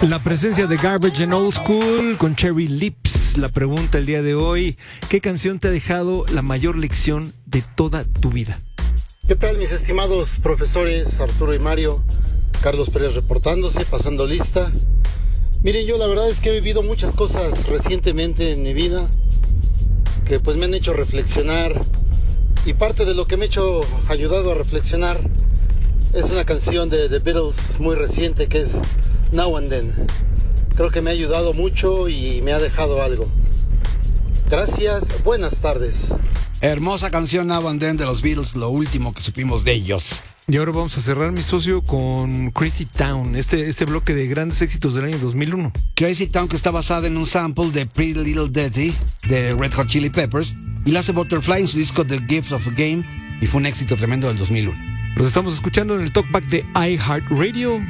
La presencia de Garbage and Old School con Cherry Lips. La pregunta el día de hoy: ¿qué canción te ha dejado la mayor lección de toda tu vida? ¿Qué tal, mis estimados profesores Arturo y Mario? Carlos Pérez reportándose, pasando lista. Miren, yo la verdad es que he vivido muchas cosas recientemente en mi vida que pues me han hecho reflexionar, y parte de lo que me ha ayudado a reflexionar es una canción de The Beatles muy reciente que es Now and Then. Creo que me ha ayudado mucho y me ha dejado algo. Gracias, buenas tardes. Hermosa canción Now and Then de los Beatles, lo último que supimos de ellos. Y ahora vamos a cerrar, mi socio, con Crazy Town, este bloque de grandes éxitos del año 2001. Crazy Town, que está basada en un sample de Pretty Little Dirty de Red Hot Chili Peppers, y la hace Butterfly en su disco The Gift of a Game, y fue un éxito tremendo del 2001. Los estamos escuchando en el Talkback de iHeartRadio.